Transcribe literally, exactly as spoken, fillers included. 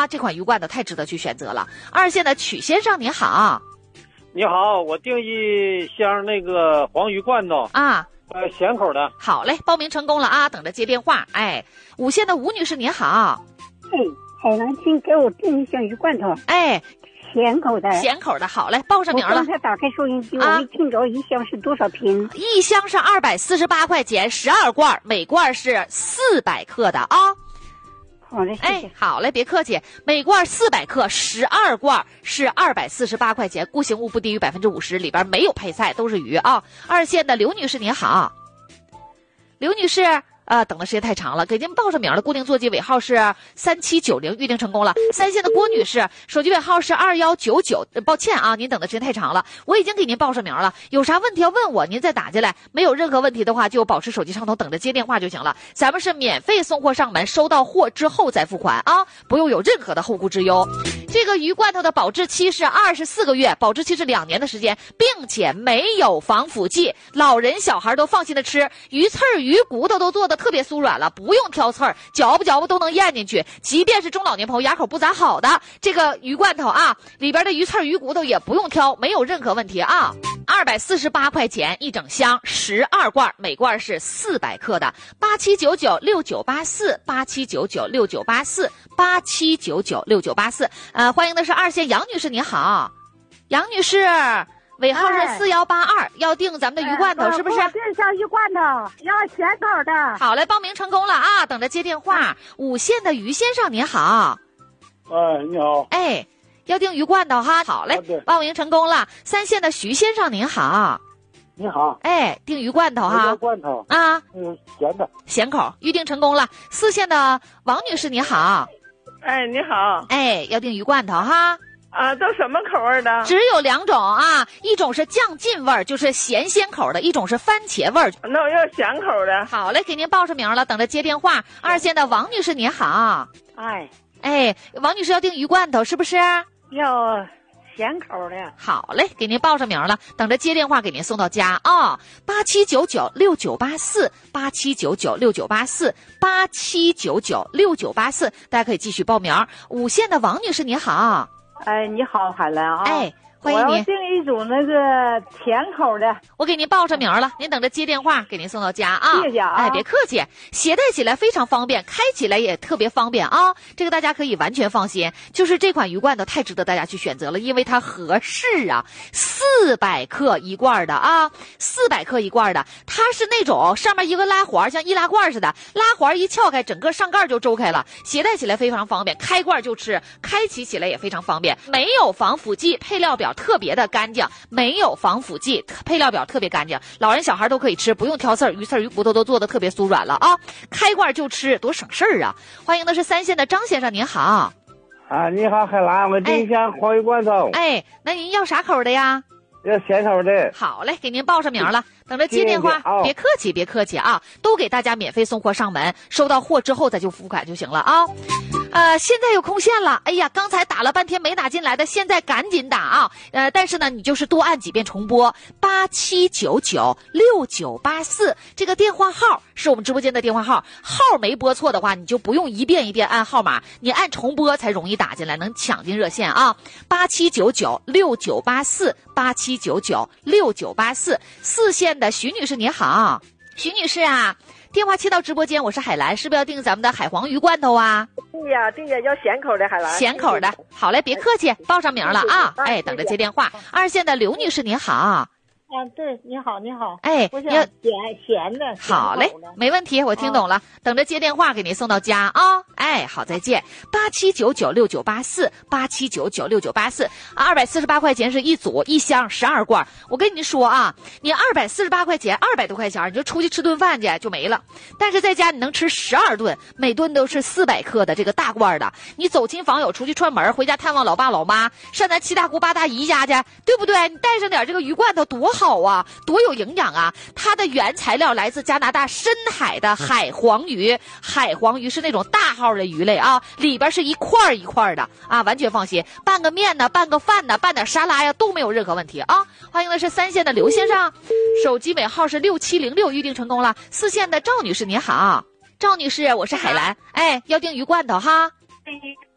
这款鱼罐头太值得去选择了。二线的曲先生您好。 你好，我订一箱那个黄鱼罐头啊， 呃，咸口的。 好嘞，报名成功了啊，等着接电话。哎，五线的吴女士您好。 哎，海南请给我订一箱鱼罐头。 哎， 咸口的。 咸口的，好嘞，报上名了。 我刚才打开收音机，我没听着一箱是多少瓶？ 一箱是二百四十八块钱，十二罐，每罐是四百克的啊。 好嘞，谢谢。 哎，好嘞，别客气。每罐四百克，十二罐是二百四十八块钱，固形物不低于百分之五十，里边没有配菜，都是鱼啊。二线的刘女士您好，刘女士。呃，等的时间太长了，给您报上名了。固定座机尾号是三七九零，预定成功了。三线的郭女士，手机尾号是二一九九。抱歉啊，您等的时间太长了，我已经给您报上名了。有啥问题要问我，您再打进来。没有任何问题的话，就保持手机畅通，等着接电话就行了。咱们是免费送货上门，收到货之后再付款啊，不用有任何的后顾之忧。这个鱼罐头的保质期是二十四个月，保质期是两年的时间，并且没有防腐剂，老人小孩都放心的吃。鱼刺儿、鱼骨头都做的特别酥软了，不用挑刺儿，嚼不嚼不都能咽进去。即便是中老年朋友牙口不咋好的，这个鱼罐头啊，里边的鱼刺儿、鱼骨头也不用挑，没有任何问题啊。二百四十八块钱一整箱，十二罐，每罐是四百克的。八七九九六九八四，八七九九六九八四，八七九九六九八四。呃，欢迎的是二线杨女士，你好，杨女士。尾号是四幺八二，要订咱们的鱼罐头、哎、是不是？ 订箱鱼罐头，要咸口的。 好嘞，报名成功了啊，等着接电话。五线的于先生您好。 哎，你好。 哎，要订鱼罐头哈。好嘞， 啊、 报名成功了。三线的徐先生您好。 你好。 哎，订鱼罐头哈。 罐头啊， 嗯，咸的。 咸口，预定成功了。四线的王女士您好。 哎，你好。 哎，要订鱼罐头哈。 啊，都什么口味的？ 只有两种啊，一种是酱劲味儿，就是咸鲜口的；一种是番茄味儿。 那我要咸口的。 好嘞，给您报上名了，等着接电话。二线的王女士您好。 哎， 哎，王女士要订鱼罐头是不是？ 要咸口的。 好嘞，给您报上名了，等着接电话给您送到家啊。八七九九六九八四，八七九九六九八四，八七九九六九八四，大家可以继续报名。五线的王女士您好。 哎，你好，海兰啊！ 哎，欢迎您。 我要订一种那个甜口的， 我给您报上名了，您等着接电话，给您送到家啊。 谢谢啊！ 哎，别客气，携带起来非常方便，开起来也特别方便啊。这个大家可以完全放心，就是这款鱼罐头太值得大家去选择了，因为它合适啊，四百克一罐的啊，四百克一罐的，它是那种上面一个拉环，像易拉罐似的，拉环一撬开，整个上盖就周开了，携带起来非常方便，开罐就吃，开启起来也非常方便，没有防腐剂，配料表特别的干净，没有防腐剂，配料表特别干净，老人小孩都可以吃，不用挑刺儿，鱼刺儿、鱼骨头都做的特别酥软了啊！开罐就吃，多省事儿啊！欢迎的是三线的张先生，您好。 啊，你好，海兰，我订一箱黄鱼罐头。 哎，那您要啥口的呀？ 要咸口的。 好嘞，给您报上名了，等着接电话。别客气，别客气啊，都给大家免费送货上门，收到货之后再就付款就行了啊。呃，现在有空线了，哎呀，刚才打了半天没打进来的，现在赶紧打啊！呃，但是呢，你就是多按几遍重播，八七九九六九八四这个电话号是我们直播间的电话号，号没拨错的话，你就不用一遍一遍按号码，你按重播才容易打进来，能抢进热线啊！八七九九六九八四，八七九九六九八四。四线的徐女士你好，徐女士啊。电话切到直播间，我是海兰，是不是要订咱们的海黄鱼罐头啊？ 对呀，对呀，要咸口的海兰。 咸口的，好嘞，别客气，报上名了啊！哎，等着接电话。二线的刘女士您好。 啊，对，你好，你好。 哎， 我想咸咸的。 好嘞，没问题，我听懂了，哦、等着接电话给您送到家啊、哦！哎，好，再见。八七九九六九八四，八七九九六九八四，二百四十八块钱是一组，一箱十二罐。我跟你说啊，你二百四十八块钱，二百多块钱，你就出去吃顿饭去就没了。但是在家你能吃十二顿，每顿都是四百克的这个大罐的。你走亲访友，出去串门，回家探望老爸老妈，上咱七大姑八大姨家去，对不对？你带上点这个鱼罐头多好。好啊，多有营养啊！它的原材料来自加拿大深海的海黄鱼，海黄鱼是那种大号的鱼类啊，里边是一块一块的啊，完全放心，拌个面呢，拌个饭呢，拌点沙拉呀，都没有任何问题啊！欢迎的是三线的刘先生，手机尾号是六七零六，预定成功了。四线的赵女士您好，赵女士，我是海兰，哎，要订鱼罐头哈。